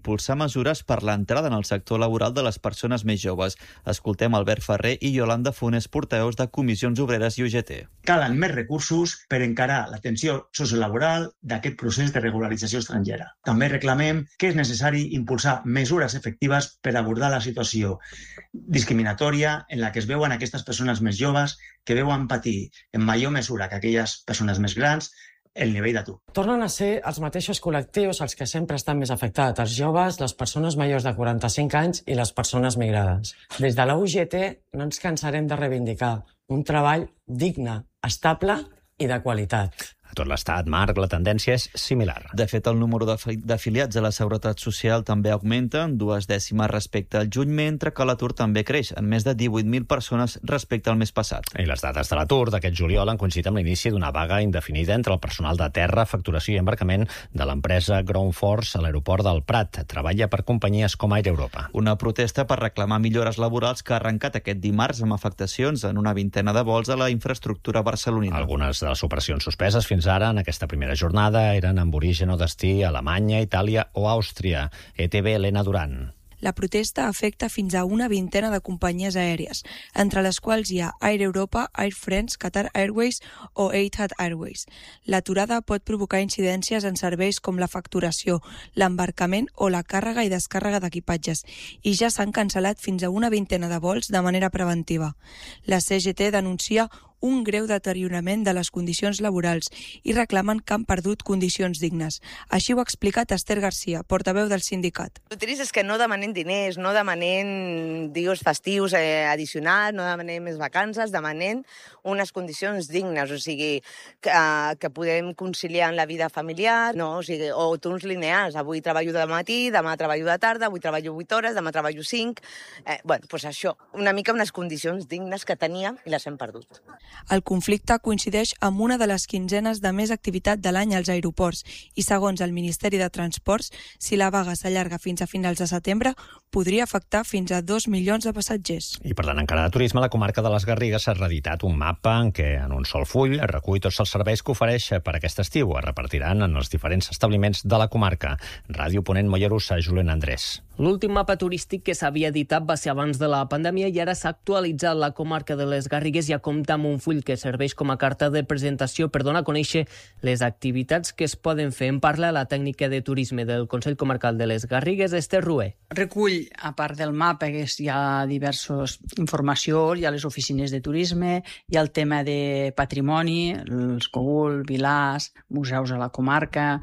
impulsar mesures per l'entrada en el sector laboral de les persones més joves. Escoltem Albert Ferrer i Yolanda Funes, portaveus de Comissions Obreres i UGT. Calen més recursos per encarar l'atenció sociolaboral d'aquest procés de regularització estrangera. També reclamem que és necessari impulsar mesures efectives per abordar la situació discriminatòria en la que es veuen aquestes persones més joves que veuen patir en major mesura que aquelles persones més grans el nivell d'atur. Tornen a ser els mateixos col·lectius els que sempre estan més afectats, els joves, les persones majors de 45 anys i les persones migrades. Des de la UGT no ens cansarem de reivindicar un treball digne, estable i de qualitat. A tot l'Estat, Marc, la tendència és similar. De fet, el número d'afiliats a la Seguretat Social també augmenta en 2 dècimes respecte al juny, mentre que l'atur també creix, en més de 18.000 persones respecte al mes passat. I les dades de l'atur d'aquest juliol han coincidit amb l'inici d'una vaga indefinida entre el personal de terra, facturació i embarcament de l'empresa Ground Force a l'aeroport del Prat. Treballa per companyies com Air Europa. Una protesta per reclamar millores laborals que ha arrencat aquest dimarts amb afectacions en una vintena de vols a la infraestructura barcelonina. Algunes de les operacions suspeses fins ara en aquesta primera jornada eren amb origen o destí a Alemanya, Itàlia o Àustria. ETV, Helena Duran. La protesta afecta fins a una vintena de companyies aèries, entre les quals hi ha Air Europa, Air France, Qatar Airways o Etihad Airways. L'aturada pot provocar incidències en serveis com la facturació, l'embarcament o la càrrega i descàrrega d'equipatges, i ja s'han cancel·lat fins a una vintena de vols de manera preventiva. La CGT denuncia un greu deteriorament de les condicions laborals i reclamen que han perdut condicions dignes. Així ho ha explicat Esther Garcia, portaveu del sindicat. El trist és que no demanem diners, no demanem dies festius addicionals, no demanem més vacances, demanem unes condicions dignes, o sigui, que podem conciliar amb la vida familiar, no? O sigui, o turns lineals. Avui treballo de matí, demà treballo de tarda, avui treballo 8 hores, demà treballo 5. Doncs això, una mica unes condicions dignes que teníem i les hem perdut. El conflicte coincideix amb una de les quinzenes de més activitat de l'any als aeroports i, segons el Ministeri de Transports, si la vaga s'allarga fins a finals de setembre, podria afectar fins a 2 milions de passatgers. I parlant encara de turisme, la comarca de les Garrigues s'ha reeditat un mapa en què en un sol full es recull tots els serveis que ofereix per aquest estiu. Es repartiran en els diferents establiments de la comarca. Ràdio Ponent, Mollerussa, Julen Andrés. L'últim mapa turístic que s'havia editat va ser abans de la pandèmia i ara s'ha actualitzat. La comarca de les Garrigues ja compta amb un full que serveix com a carta de presentació per donar a conèixer les activitats que es poden fer. En parla la tècnica de turisme del Consell Comarcal de les Garrigues, Esther Rué. Recull, a part del mapa, que hi ha diversos informació, hi ha les oficines de turisme, hi ha el tema de patrimoni, els Cogul, Vilars, museus a la comarca,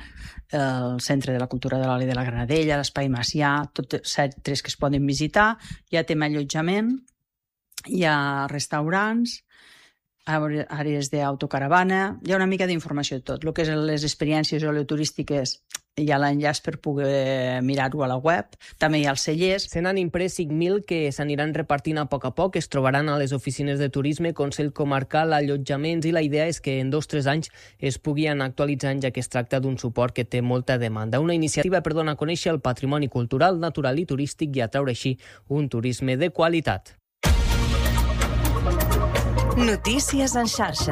el Centre de la Cultura de l'Oli de la Granadella, l'Espai Macià, tots centres que es poden visitar. Hi ha tema allotjament, hi ha restaurants, àrees d'autocaravana, hi ha una mica d'informació de tot. El que és les experiències oleoturístiques, hi ha l'enllaç per poder mirar-ho a la web. També hi ha els cellers. Se n'han imprès 5.000 que s'aniran repartint a poc. Es trobaran a les oficines de turisme, Consell Comarcal, allotjaments, i la idea és que en 2 o 3 anys es pugui anar actualitzant, ja que es tracta d'un suport que té molta demanda. Una iniciativa per donar a conèixer el patrimoni cultural, natural i turístic i atraure així un turisme de qualitat. Notícies en xarxa.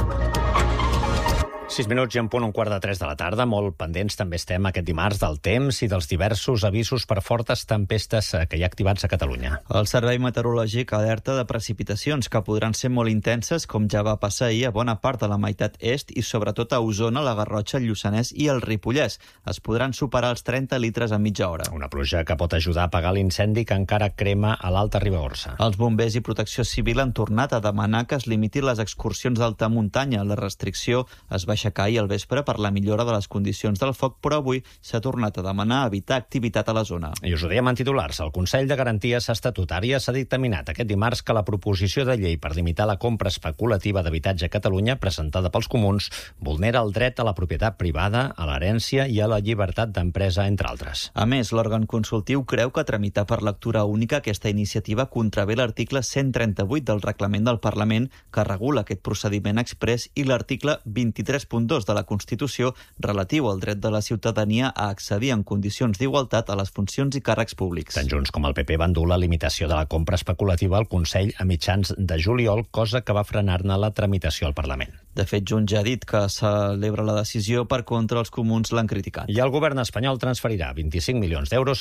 6 minuts i en punt 2:45 de la tarda. Molt pendents també estem aquest dimarts del temps i dels diversos avisos per fortes tempestes que hi ha activats a Catalunya. El Servei Meteorològic alerta de precipitacions que podran ser molt intenses, com ja va passar ahir a bona part de la meitat est i sobretot a Osona, la Garrotxa, el Lluçanès i el Ripollès. Es podran superar els 30 litres en mitja hora. Una pluja que pot ajudar a apagar l'incendi que encara crema a l'Alta Ribagorça. Els bombers i Protecció Civil han tornat a demanar que es limitin les excursions d'alta muntanya. La restricció es va aixecar ahir al vespre per la millora de les condicions del foc, però avui s'ha tornat a demanar evitar activitat a la zona. I us ho dèiem en titulars. El Consell de Garanties Estatutàries ha dictaminat aquest dimarts que la proposició de llei per limitar la compra especulativa d'habitatge a Catalunya, presentada pels comuns, vulnera el dret a la propietat privada, a l'herència i a la llibertat d'empresa, entre altres. A més, l'òrgan consultiu creu que tramitar per lectura única aquesta iniciativa contravé l'article 138 del Reglament del Parlament, que regula aquest procediment exprés, i l'article 23 3.2 de la Constitució relatiu al dret de la ciutadania a accedir en condicions d'igualtat a les funcions i càrrecs públics. Tant Junts com el PP van dur la limitació de la compra especulativa al Consell a mitjans de juliol, cosa que va frenar-ne la tramitació al Parlament. De fet, Junts ja ha dit que celebra la decisió, per contra els comuns l'han criticat. I el govern espanyol transferirà 25 milions d'euros